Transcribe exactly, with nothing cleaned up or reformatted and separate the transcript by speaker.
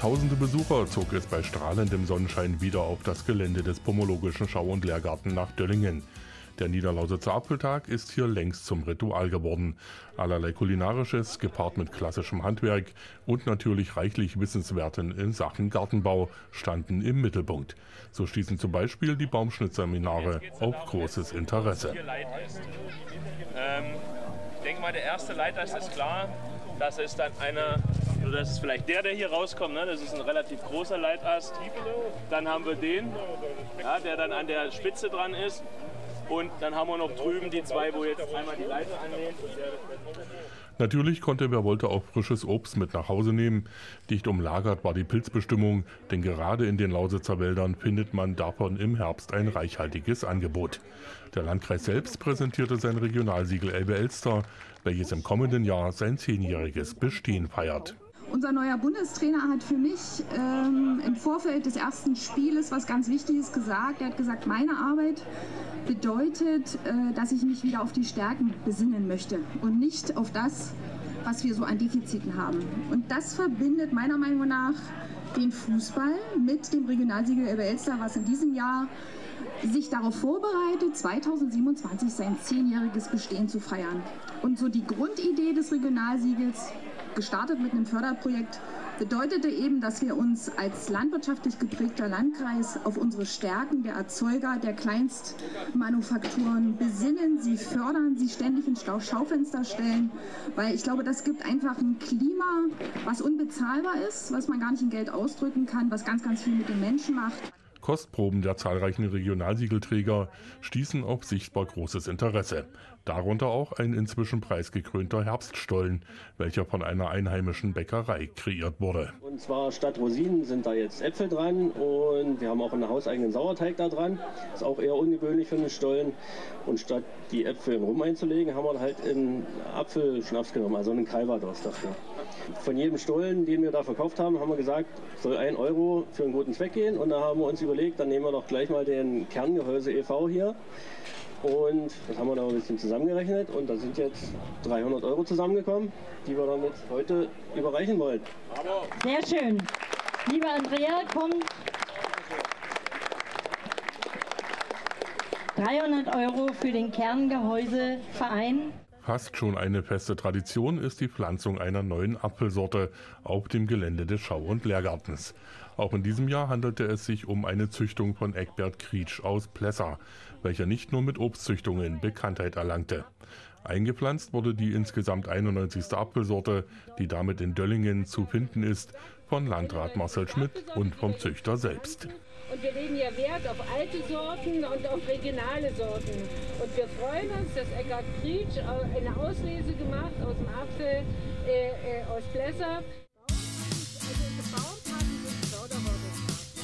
Speaker 1: tausende Besucher zog es bei strahlendem Sonnenschein wieder auf das Gelände des Pomologischen Schau- und Lehrgarten nach Döllingen. Der Niederlausitzer Apfeltag ist hier längst zum Ritual geworden. Allerlei Kulinarisches, gepaart mit klassischem Handwerk und natürlich reichlich Wissenswerten in Sachen Gartenbau standen im Mittelpunkt. So stießen zum Beispiel die Baumschnittseminare auf großes Interesse.
Speaker 2: Ähm, ich denke mal, der erste Leitast ist klar. Das ist dann einer, also das ist vielleicht der, der hier rauskommt, ne? Das ist ein relativ großer Leitast. Dann haben wir den, ja, der dann an der Spitze dran ist. Und dann haben wir noch drüben die zwei, wo jetzt einmal die Leiter anlehnt.
Speaker 1: Natürlich konnte wer wollte auch frisches Obst mit nach Hause nehmen. Dicht umlagert war die Pilzbestimmung, denn gerade in den Lausitzer Wäldern findet man davon im Herbst ein reichhaltiges Angebot. Der Landkreis selbst präsentierte sein Regionalsiegel Elbe-Elster, welches im kommenden Jahr sein zehnjähriges Bestehen feiert.
Speaker 3: Unser neuer Bundestrainer hat für mich ähm, im Vorfeld des ersten Spieles was ganz Wichtiges gesagt. Er hat gesagt, meine Arbeit bedeutet, äh, dass ich mich wieder auf die Stärken besinnen möchte und nicht auf das, was wir so an Defiziten haben. Und das verbindet meiner Meinung nach den Fußball mit dem Regionalsiegel Elbe-Elster, was in diesem Jahr sich darauf vorbereitet, zweitausendsiebenundzwanzig sein zehnjähriges Bestehen zu feiern. Und so die Grundidee des Regionalsiegels, gestartet mit einem Förderprojekt, bedeutete eben, dass wir uns als landwirtschaftlich geprägter Landkreis auf unsere Stärken der Erzeuger, der Kleinstmanufakturen besinnen, sie fördern, sie ständig ins Schaufenster stellen, weil ich glaube, das gibt einfach ein Klima, was unbezahlbar ist, was man gar nicht in Geld ausdrücken kann, was ganz, ganz viel mit den Menschen macht.
Speaker 1: Kostproben der zahlreichen Regionalsiegelträger stießen auf sichtbar großes Interesse. Darunter auch ein inzwischen preisgekrönter Herbststollen, welcher von einer einheimischen Bäckerei kreiert wurde.
Speaker 4: Und zwar statt Rosinen sind da jetzt Äpfel dran und wir haben auch einen hauseigenen Sauerteig da dran. Ist auch eher ungewöhnlich für einen Stollen. Und statt die Äpfel in Rum einzulegen, haben wir halt einen Apfelschnaps genommen, also einen Calvados dafür. Von jedem Stollen, den wir da verkauft haben, haben wir gesagt, soll ein Euro für einen guten Zweck gehen. Und da haben wir uns überlegt, dann nehmen wir doch gleich mal den Kerngehäuse e V hier. Und das haben wir dann ein bisschen zusammengerechnet und da sind jetzt dreihundert Euro zusammengekommen, die wir damit heute überreichen wollen.
Speaker 5: Sehr schön. Lieber Andrea, kommt dreihundert Euro für den Kerngehäuseverein.
Speaker 1: Fast schon eine feste Tradition ist die Pflanzung einer neuen Apfelsorte auf dem Gelände des Schau- und Lehrgartens. Auch in diesem Jahr handelte es sich um eine Züchtung von Eckbert Krietsch aus Plessa, welcher nicht nur mit Obstzüchtungen Bekanntheit erlangte. Eingepflanzt wurde die insgesamt einundneunzigste Apfelsorte, die damit in Döllingen zu finden ist, von Landrat Marcel Schmidt und vom Züchter selbst.
Speaker 6: Und wir legen ja Wert auf alte Sorten und auf regionale Sorten. Und wir freuen uns, dass Eckbert Krietsch eine Auslese gemacht aus dem Apfel äh, äh, aus Plessa. Also